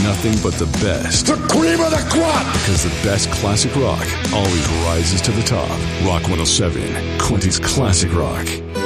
nothing but the best. The cream of the crop! Because the best classic rock always rises to the top. Rock 107, Quincy's Classic Rock.